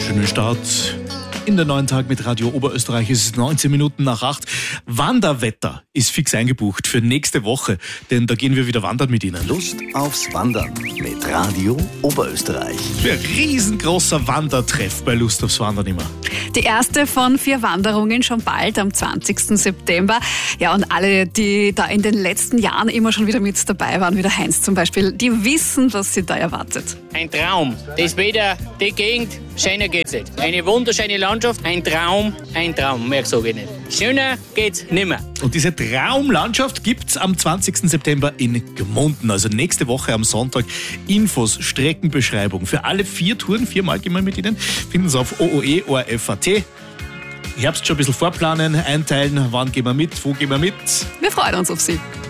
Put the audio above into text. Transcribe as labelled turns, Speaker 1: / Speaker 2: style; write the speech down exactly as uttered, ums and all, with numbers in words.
Speaker 1: Schönen Start in den neuen Tag mit Radio Oberösterreich. Es ist neunzehn Minuten nach acht. Wanderwetter ist fix eingebucht für nächste Woche, denn da gehen wir wieder wandern mit Ihnen.
Speaker 2: Lust aufs Wandern mit Radio Oberösterreich.
Speaker 1: Ein riesengroßer Wandertreff bei Lust aufs Wandern immer.
Speaker 3: Die erste von vier Wanderungen schon bald am zwanzigsten September. Ja, und alle, die da in den letzten Jahren immer schon wieder mit dabei waren, wie der Heinz zum Beispiel, die wissen, was sie da erwartet.
Speaker 4: Ein Traum. Das wieder die Gegend, schöner geht's nicht. Eine wunderschöne Landschaft, ein Traum, ein Traum, mehr sage ich nicht. Schöner geht's nimmer.
Speaker 1: Und diese Traumlandschaft gibt's am zwanzigsten September in Gmunden, also nächste Woche am Sonntag. Infos, Streckenbeschreibung für alle vier Touren, viermal gehen wir mit Ihnen, finden Sie auf o o e o r f punkt a t. Herbst schon ein bisschen vorplanen, einteilen, wann gehen wir mit, wo gehen wir mit.
Speaker 3: Wir freuen uns auf Sie.